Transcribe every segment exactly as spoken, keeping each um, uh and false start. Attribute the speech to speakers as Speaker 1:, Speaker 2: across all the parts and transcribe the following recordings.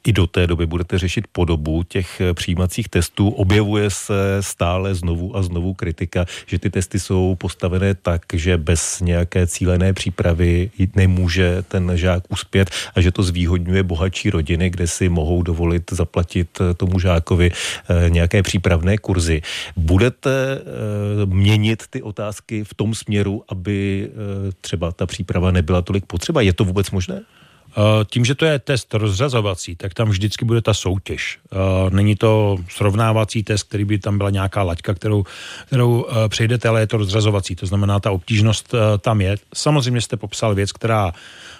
Speaker 1: i do té doby budete řešit podobu těch přijímacích testů. Objevuje se stále znovu a znovu kritika, že ty testy jsou postavené tak, že bez nějaké cílené přípravy nemůže ten žák uspět a že to zvýhodňuje bohatší rodiny, kde si mohou dovolit zaplatit tomu žákovi nějaké přípravné kurzy. Budete měnit ty otázky v tom směru, aby třeba ta příprava nebyla tolik potřeba? Je to vůbec možné?
Speaker 2: Tím, že to je test rozřazovací, tak tam vždycky bude ta soutěž. Není to srovnávací test, který by tam byla nějaká laťka, kterou, kterou přejdete, ale je to rozřazovací. To znamená, ta obtížnost tam je. Samozřejmě jste popsal věc, která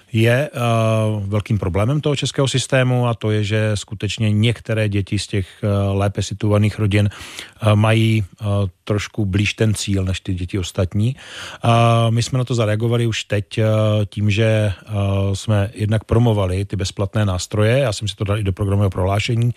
Speaker 2: je uh, velkým problémem toho českého systému, a to je, že skutečně některé děti z těch uh, lépe situovaných rodin uh, mají uh, trošku blíž ten cíl než ty děti ostatní. Uh, my jsme na to zareagovali už teď uh, tím, že uh, jsme jednak promovali ty bezplatné nástroje. Já jsem si to dal i do programového prohlášení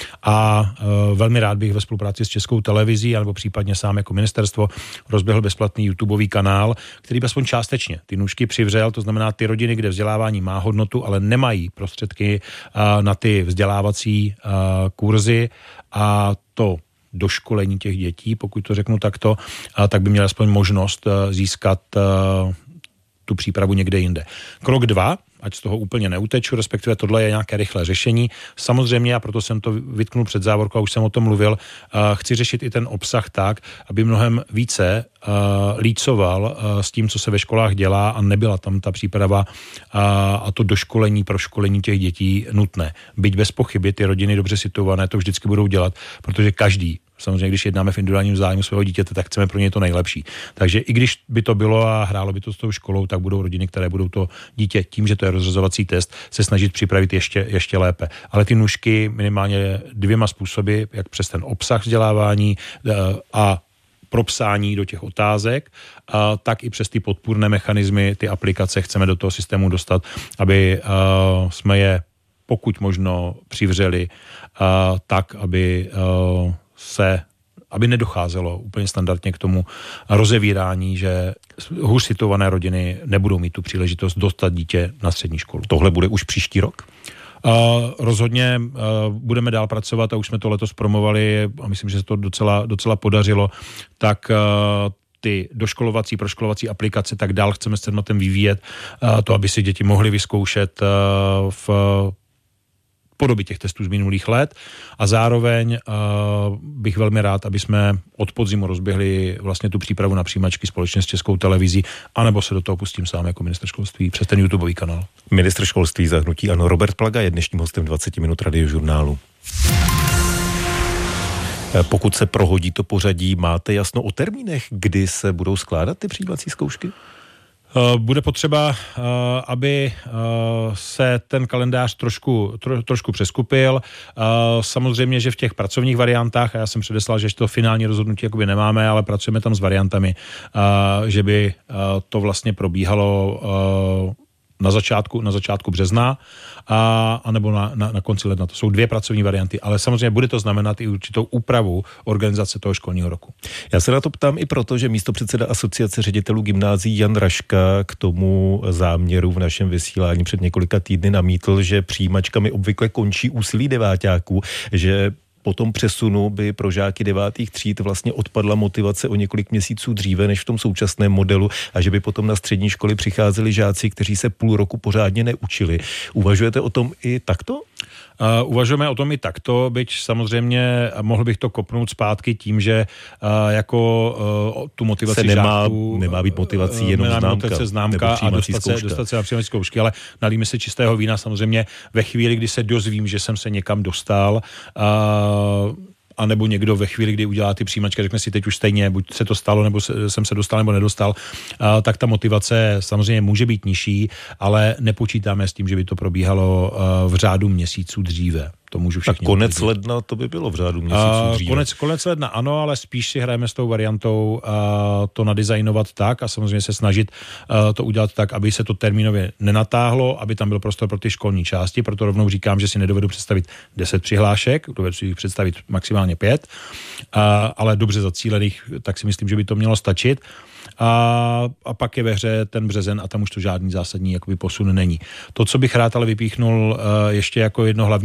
Speaker 2: a uh, velmi rád bych ve spolupráci s Českou televizí nebo případně sám jako ministerstvo rozběhl bezplatný YouTubeový kanál, který by aspoň částečně ty nůžky přivřel, to znamená ty rodiny, kde vzdělávání má hodnotu, ale nemají prostředky uh, na ty vzdělávací uh, kurzy a to doškolení těch dětí, pokud to řeknu takto, uh, tak by měl aspoň možnost uh, získat uh, tu přípravu někde jinde. Krok dva, ať z toho úplně neuteču, respektive tohle je nějaké rychlé řešení. Samozřejmě, a proto jsem to vytknul před závorkou, a už jsem o tom mluvil, uh, chci řešit i ten obsah tak, aby mnohem více uh, lícoval uh, s tím, co se ve školách dělá a nebyla tam ta příprava uh, a to doškolení, proškolení těch dětí nutné. Byť bez pochyby ty rodiny dobře situované to vždycky budou dělat, protože každý, samozřejmě, když jednáme v individuálním zájmu svého dítěte, tak chceme pro něj to nejlepší. Takže i když by to bylo a hrálo by to s tou školou, tak budou rodiny, které budou to dítě tím, že to je rozřazovací test, se snažit připravit ještě, ještě lépe. Ale ty nůžky minimálně dvěma způsoby, jak přes ten obsah vzdělávání a propsání do těch otázek, a tak i přes ty podpůrné mechanismy, ty aplikace chceme do toho systému dostat, aby uh, jsme je pokud možno přivřeli uh, tak, aby uh, se, aby nedocházelo úplně standardně k tomu rozevírání, že hůř situované rodiny nebudou mít tu příležitost dostat dítě na střední školu.
Speaker 1: Tohle bude už příští rok?
Speaker 2: Uh, rozhodně uh, budeme dál pracovat a už jsme to letos promovali a myslím, že se to docela, docela podařilo, tak uh, ty doškolovací, proškolovací aplikace tak dál chceme s Cermatem vyvíjet, uh, to, aby si děti mohly vyzkoušet uh, v podoby těch testů z minulých let a zároveň uh, bych velmi rád, aby jsme od podzimu rozběhli vlastně tu přípravu na přijímačky společně s Českou televizí, anebo se do toho pustím sám jako ministr školství přes ten YouTubeový kanál.
Speaker 1: Ministr školství za hnutí ANO Robert Plaga je dnešním hostem dvacet minut Radiožurnálu. Pokud se prohodí to pořadí, máte jasno o termínech, kdy se budou skládat ty přijímací zkoušky?
Speaker 2: Bude potřeba, aby se ten kalendář trošku, tro, trošku přeskupil. Samozřejmě, že v těch pracovních variantách, a já jsem předeslal, že to finální rozhodnutí jakoby nemáme, ale pracujeme tam s variantami, že by to vlastně probíhalo na začátku, na začátku března a, a nebo na, na, na konci ledna. To jsou dvě pracovní varianty, ale samozřejmě bude to znamenat i určitou úpravu organizace toho školního roku.
Speaker 1: Já se na to ptám i proto, že místopředseda Asociace ředitelů gymnázií Jan Raška k tomu záměru v našem vysílání před několika týdny namítl, že přijímačkami obvykle končí úsilí deváťáků, že po tom přesunu by pro žáky devátých tříd vlastně odpadla motivace o několik měsíců dříve než v tom současném modelu a že by potom na střední školy přicházeli žáci, kteří se půl roku pořádně neučili. Uvažujete o tom i takto?
Speaker 2: Uh, uvažujeme o tom i takto, byť samozřejmě mohl bych to kopnout zpátky tím, že uh, jako uh, tu motivaci
Speaker 1: se nemá,
Speaker 2: žáků...
Speaker 1: nemá být motivací jenom
Speaker 2: uh,
Speaker 1: známka,
Speaker 2: motivace, známka a dostat se, dostat se na přijímací zkoušky, ale nalíme se čistého vína samozřejmě ve chvíli, kdy se dozvím, že jsem se někam dostal, uh, a nebo někdo ve chvíli, kdy udělá ty přijímačky, řekne si teď už stejně, buď se to stalo, nebo se, jsem se dostal, nebo nedostal, a, tak ta motivace samozřejmě může být nižší, ale nepočítáme s tím, že by to probíhalo a, v řádu měsíců dříve. To můžu všichni.
Speaker 1: Tak konec udělat. Ledna to by bylo v řádu měsíců dříve.
Speaker 2: Konec, konec ledna ano, ale spíš si hrajeme s tou variantou a, to nadizajnovat tak a samozřejmě se snažit a, to udělat tak, aby se to termínově nenatáhlo, aby tam byl prostor pro ty školní části, proto rovnou říkám, že si nedovedu představit deset přihlášek, dovedu si jich představit maximálně pět, a, ale dobře zacílených, tak si myslím, že by to mělo stačit. A, a pak je ve hře ten březen a tam už to žádný zásadní jakoby posun není. To, co bych rád ale vypíchnul ještě jako jedno hlavní